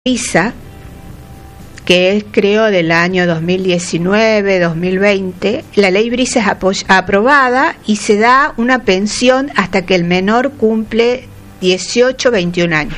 Brisa, que es creo del año 2019-2020, la ley Brisa es aprobada y se da una pensión hasta que el menor cumple 18-21 años.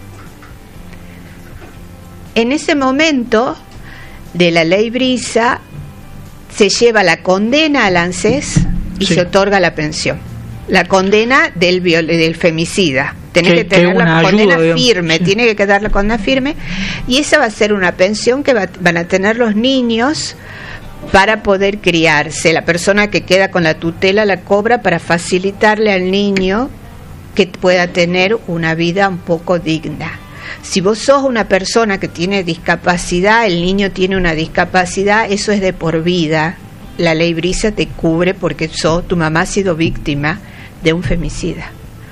En ese momento de la ley Brisa se lleva la condena al ANSES y se otorga la pensión. La condena del femicida. Tiene que tener la condena firme, tiene que quedar la condena firme, y esa va a ser una pensión que van a tener los niños para poder criarse. La persona que queda con la tutela la cobra para facilitarle al niño que pueda tener una vida un poco digna. Si vos sos una persona que tiene discapacidad, el niño tiene una discapacidad, eso es de por vida. La ley Brisa te cubre porque tu mamá ha sido víctima de un femicida.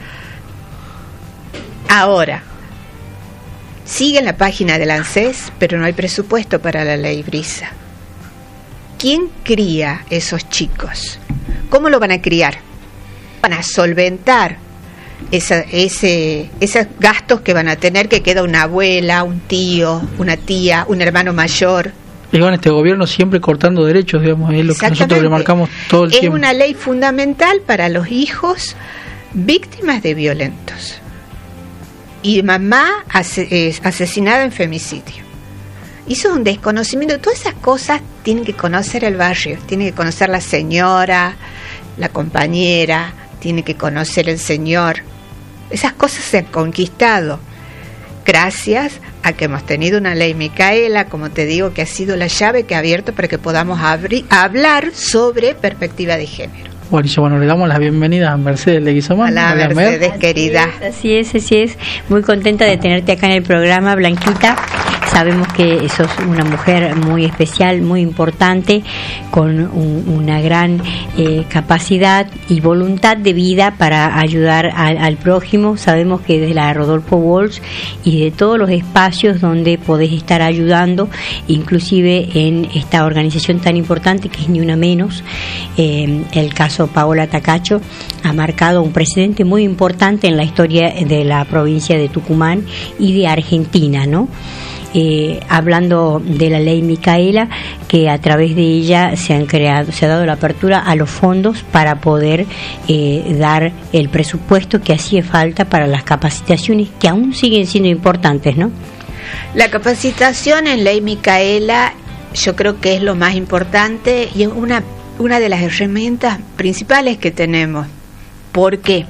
Ahora, sigue en la página del ANSES, pero no hay presupuesto para la ley Brisa. ¿Quién cría esos chicos? ¿Cómo lo van a criar? Van a solventar esos gastos que van a tener, que queda una abuela, un tío, una tía, un hermano mayor. Y bueno, este gobierno siempre cortando derechos, digamos, es lo que nosotros remarcamos todo el tiempo. Es una ley fundamental para los hijos víctimas de violentos. Y mamá asesinada en femicidio. Y eso es un desconocimiento. Todas esas cosas tienen que conocer el barrio, tiene que conocer la señora, la compañera, tiene que conocer el señor. Esas cosas se han conquistado gracias a que hemos tenido una ley Micaela, como te digo, que ha sido la llave que ha abierto para que podamos hablar sobre perspectiva de género. Bueno, le damos las bienvenidas a Mercedes Leguizamón. Hola, Mercedes, querida. Así es. Muy contenta de tenerte acá en el programa, Blanquita. Sabemos que sos una mujer muy especial, muy importante, con una gran capacidad y voluntad de vida para ayudar al prójimo. Sabemos que desde la Rodolfo Walsh y de todos los espacios donde podés estar ayudando, inclusive en esta organización tan importante que es Ni Una Menos, el caso Paola Tacacho ha marcado un precedente muy importante en la historia de la provincia de Tucumán y de Argentina, ¿no? Hablando de la ley Micaela, que a través de ella se ha dado la apertura a los fondos para poder dar el presupuesto que hacía falta para las capacitaciones que aún siguen siendo importantes, ¿no? La capacitación en ley Micaela yo creo que es lo más importante y es una de las herramientas principales que tenemos. ¿Por qué?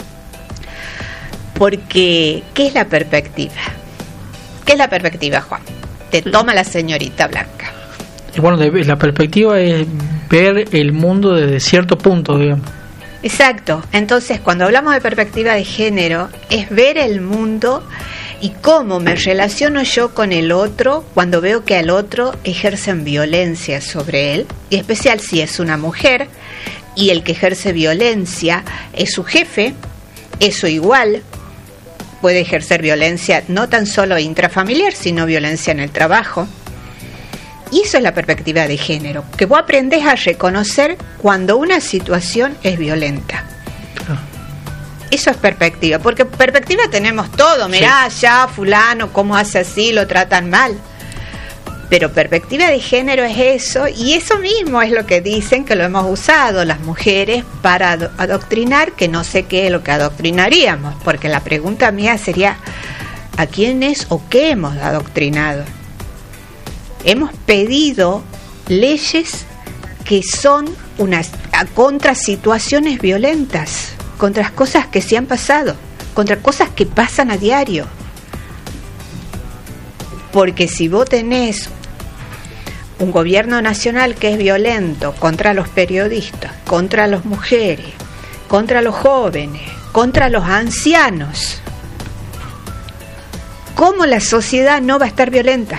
Porque, ¿qué es la perspectiva? ¿Qué es la perspectiva, Juan? Te toma la señorita Blanca. Bueno, la perspectiva es ver el mundo desde cierto punto, digamos. Exacto. Entonces, cuando hablamos de perspectiva de género, es ver el mundo y cómo me relaciono yo con el otro cuando veo que al otro ejercen violencia sobre él, y especial si es una mujer y el que ejerce violencia es su jefe, eso igual. Puede ejercer violencia no tan solo intrafamiliar, sino violencia en el trabajo. Y eso es la perspectiva de género, que vos aprendés a reconocer cuando una situación es violenta. Eso es perspectiva, porque perspectiva tenemos todo. Mirá, ya fulano, cómo hace así, lo tratan mal. Pero perspectiva de género es eso, y eso mismo es lo que dicen que lo hemos usado las mujeres para adoctrinar, que no sé qué es lo que adoctrinaríamos, porque la pregunta mía sería, ¿a quiénes o qué hemos adoctrinado? Hemos pedido leyes que son contra situaciones violentas, contra cosas que se han pasado, contra cosas que pasan a diario. Porque si vos tenés un gobierno nacional que es violento contra los periodistas, contra las mujeres, contra los jóvenes, contra los ancianos, ¿cómo la sociedad no va a estar violenta?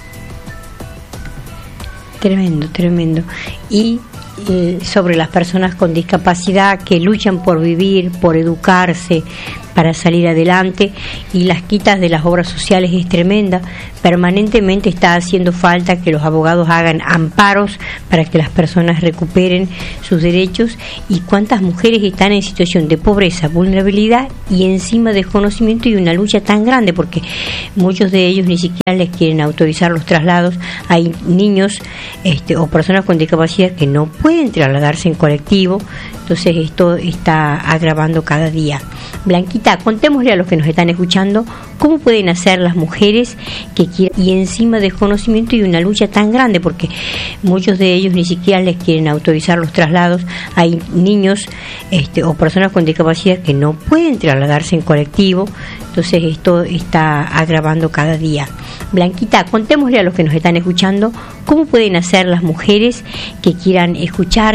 Tremendo. Y sobre las personas con discapacidad que luchan por vivir, por educarse, para salir adelante, y las quitas de las obras sociales es tremenda. Permanentemente está haciendo falta que los abogados hagan amparos para que las personas recuperen sus derechos, y cuántas mujeres están en situación de pobreza, vulnerabilidad y encima desconocimiento y una lucha tan grande, porque muchos de ellos ni siquiera les quieren autorizar los traslados. Hay niños o personas con discapacidad que no pueden trasladarse en colectivo, entonces esto está agravando cada día. Blanquita, contémosle a los que nos están escuchando cómo pueden hacer las mujeres que quieran, y encima desconocimiento y una lucha tan grande, porque muchos de ellos ni siquiera les quieren autorizar los traslados. Hay niños o personas con discapacidad que no pueden trasladarse en colectivo, entonces esto está agravando cada día. Blanquita, contémosle a los que nos están escuchando cómo pueden hacer las mujeres que quieran escuchar